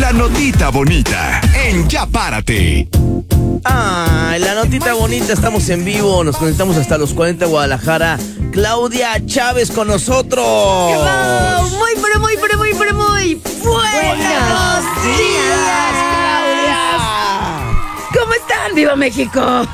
La notita bonita en Ya Párate. La notita bonita, estamos en vivo, nos conectamos hasta los 40 Guadalajara. Claudia Chávez con nosotros. Muy buenos días, Claudia. ¿Cómo están? ¡Viva México!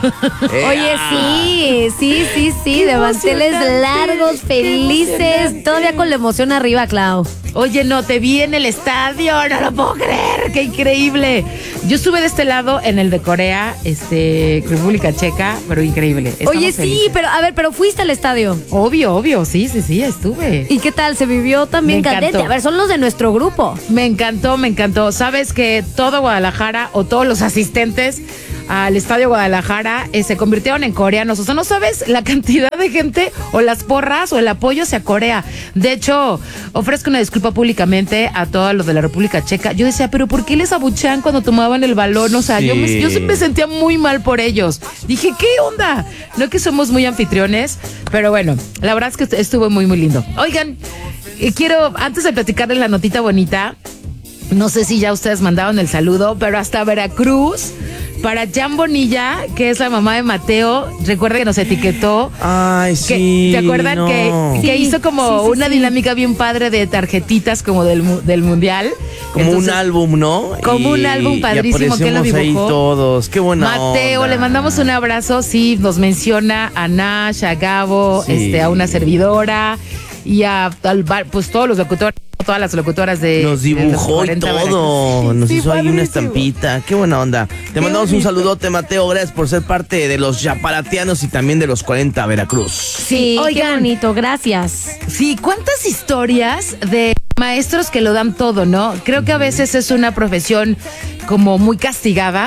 Oye, sí, de manteles largos, felices, todavía con la emoción arriba, Clau. Oye, no, te vi en el estadio, no lo puedo creer, qué increíble. Yo estuve de este lado en el de Corea, República Checa, pero increíble. Estamos Oye, felices. sí, pero fuiste al estadio. Obvio, sí, estuve. ¿Y qué tal? ¿Se vivió también Me candente? encantó. A ver, son los de nuestro grupo. Me encantó. Sabes que todo Guadalajara o todos los asistentes al Estadio Guadalajara se convirtieron en coreanos. O sea, no sabes la cantidad de gente o las porras o el apoyo hacia Corea. De hecho, ofrezco una disculpa públicamente a todos los de la República Checa. Yo decía, pero ¿por qué les abuchean cuando tomaban el balón? O sea, Sí. yo siempre me sentía muy mal por ellos. Dije, ¿qué onda? No que somos muy anfitriones, pero bueno, la verdad es que estuvo muy lindo. Oigan, quiero, antes de platicarles la notita bonita, no sé si ya ustedes mandaron el saludo, pero hasta Veracruz, para Jan Bonilla, que es la mamá de Mateo, recuerda que nos etiquetó. Ay, sí. ¿Te acuerdan no. que hizo como Sí, una dinámica bien padre de tarjetitas como del mundial? Como Entonces, un álbum, ¿no? Como un álbum padrísimo que él lo aparecemos ahí dibujó. todos, qué buena Mateo, onda. le mandamos un abrazo, sí, nos menciona a Nash, a Gabo, Sí. a una servidora y pues todos los locutores, todas las locutoras de Nos de los dibujó y 40 todo, Veracruz. nos Sí, hizo ahí una padrísimo. estampita, qué buena onda. Te mandamos un saludote, Mateo, gracias por ser parte de los yaparatianos y también de los 40 Veracruz. Sí, qué oigan. bonito, gracias. Sí, ¿cuántas historias de maestros que lo dan todo, no? Creo que a veces es una profesión como muy castigada,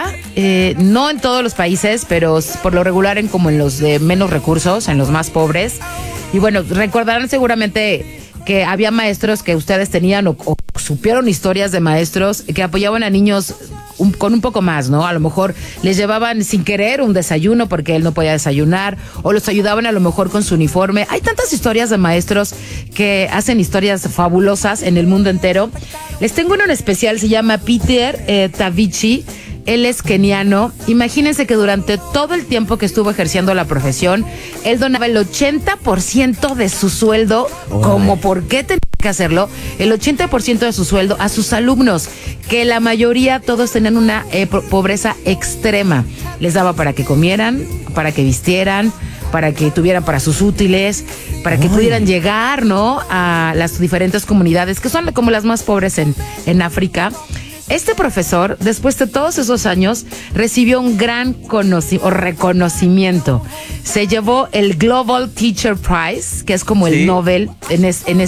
no en todos los países, pero por lo regular como en los de menos recursos, en los más pobres. Y bueno, recordarán seguramente que había maestros que ustedes tenían o supieron historias de maestros que apoyaban a niños con un poco más, ¿no? A lo mejor les llevaban sin querer un desayuno porque él no podía desayunar, o los ayudaban a lo mejor con su uniforme. Hay tantas historias de maestros que hacen historias fabulosas en el mundo entero. Les tengo uno en especial, se llama Peter Tavichi. Él es keniano. Imagínense que durante todo el tiempo que estuvo ejerciendo la profesión, él donaba el 80% de su sueldo, como por qué tenía que hacerlo, el 80% de su sueldo a sus alumnos, que la mayoría todos tenían una pobreza extrema. Les daba para que comieran, para que vistieran, para que tuvieran para sus útiles, para que pudieran llegar, ¿no?, a las diferentes comunidades que son como las más pobres en África. Este profesor, después de todos esos años, recibió un gran reconocimiento. Se llevó el Global Teacher Prize, que es como Sí. el Nobel en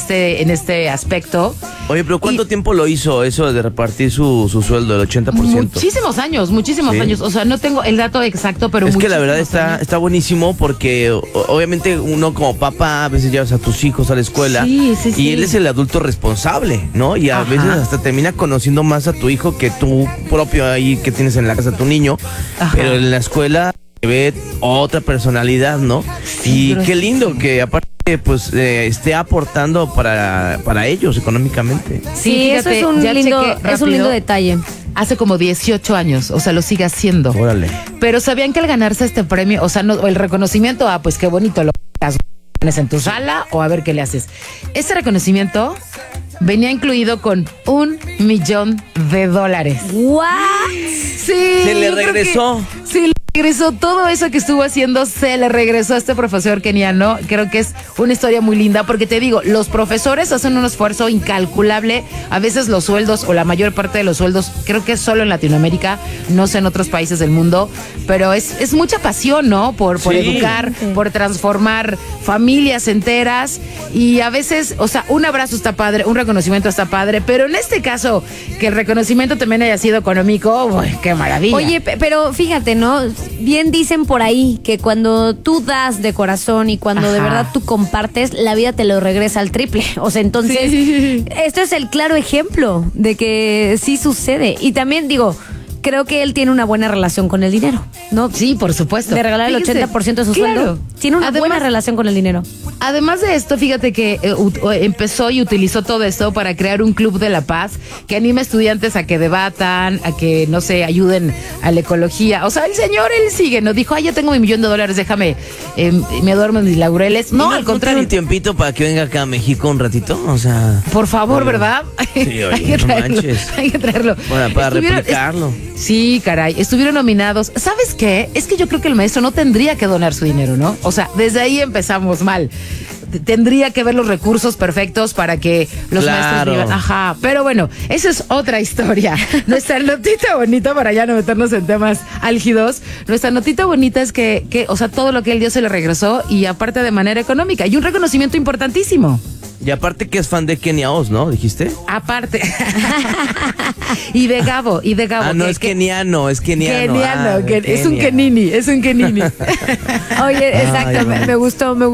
este aspecto. Oye, pero ¿cuánto tiempo lo hizo eso de repartir su sueldo, el 80%? Muchísimos años. Sí. O sea, no tengo el dato exacto, pero Es que la verdad muchísimos años. está buenísimo porque obviamente uno como papá a veces llevas a tus hijos a la escuela Sí. y él es el adulto responsable, ¿no? Y a Ajá. veces hasta termina conociendo más a tu hijo que tú propio ahí que tienes en la casa tu niño, Ajá. pero en la escuela ve otra personalidad, ¿no? Sí, Y pero qué sí. lindo que aparte pues esté aportando para ellos económicamente. Sí, eso fíjate, es un ya lindo, chequé es un rápido. lindo detalle. Hace como 18 años, o sea, lo sigue haciendo. Órale. Pero sabían que al ganarse este premio, o sea, no, el reconocimiento, pues qué bonito, lo pones en tu sala o a ver qué le haces. Este reconocimiento venía incluido con $1,000,000. ¿What? Sí. Se le yo creo regresó. que sí, le regresó todo eso que estuvo haciendo, se le regresó a este profesor keniano. Creo que es una historia muy linda porque te digo, los profesores hacen un esfuerzo incalculable. A veces los sueldos o la mayor parte de los sueldos, creo que es solo en Latinoamérica, no sé en otros países del mundo, pero es mucha pasión, ¿no? Por Sí. educar, por transformar familias enteras y a veces, o sea, un abrazo está padre, un reconocimiento está padre, pero en este caso, que el reconocimiento también haya sido económico, uy, qué maravilla. Oye, pero fíjate, ¿no? Bien dicen por ahí que cuando tú das de corazón y cuando de Ajá. verdad tú compartes, la vida te lo regresa al triple. O sea, entonces, Sí. esto es el claro ejemplo de que sí sucede. Y también digo, creo que él tiene una buena relación con el dinero, ¿no? Sí, por supuesto. De regalar el Fíjense, 80% de su claro. sueldo. Tiene una Además, buena relación con el dinero. Además de esto, fíjate que empezó y utilizó todo esto para crear un club de la paz que anima a estudiantes a que debatan, a que, no sé, ayuden a la ecología. O sea, el señor, él sigue, ¿no? Dijo, ya tengo $1 millón, déjame, me duermo en mis laureles. No, al contrario. ¿No tiene tiempito para que venga acá a México un ratito? O sea... Por favor, ¿verdad? Sí, oye, hay que no traerlo, manches. hay que traerlo. Bueno, para replicarlo. Sí, caray, estuvieron nominados. ¿Sabes qué? Es que yo creo que el maestro no tendría que donar su dinero, ¿no? O sea, desde ahí empezamos mal. Tendría que ver los recursos perfectos para que los maestros vivan. Ajá, pero bueno, esa es otra historia. Nuestra notita bonita, para ya no meternos en temas álgidos, nuestra notita bonita es que, o sea, todo lo que él dio se le regresó y aparte de manera económica. Y un reconocimiento importantísimo. Y aparte que es fan de Kenia Oz, ¿no? ¿Dijiste? Aparte. y de Gabo. Ah, no, es keniano, es keniano. Keniano, es un kenini. Oye, exacto, me gustó.